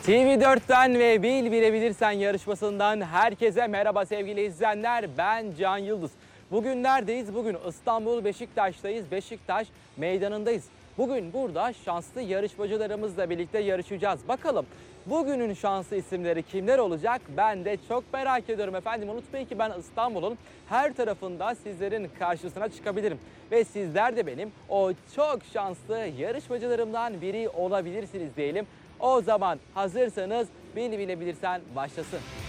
TV4'ten ve Bil Bilebilirsen yarışmasından herkese merhaba sevgili izleyenler. Ben Can Yıldız. Bugün neredeyiz? Bugün İstanbul Beşiktaş'tayız. Beşiktaş meydanındayız. Bugün burada şanslı yarışmacılarımızla birlikte yarışacağız. Bakalım bugünün şanslı isimleri kimler olacak? Ben de çok merak ediyorum efendim. Unutmayın ki ben İstanbul'un her tarafında sizlerin karşısına çıkabilirim. Ve sizler de benim o çok şanslı yarışmacılarımdan biri olabilirsiniz diyelim. O zaman hazırsanız Bil Bilebilirsen başlasın.